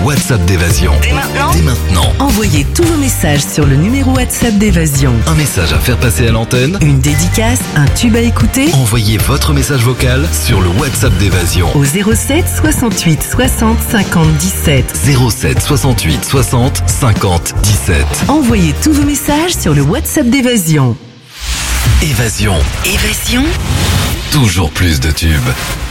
WhatsApp d'Évasion. Dès maintenant. Envoyez tous vos messages sur le numéro WhatsApp d'Évasion. Un message à faire passer à l'antenne. Une dédicace, un tube à écouter. Envoyez votre message vocal sur le WhatsApp d'Évasion. Au 07 68 60 50 17. 07 68 60 50 17. Envoyez tous vos messages sur le WhatsApp d'Évasion. Évasion. Évasion. Toujours plus de tubes.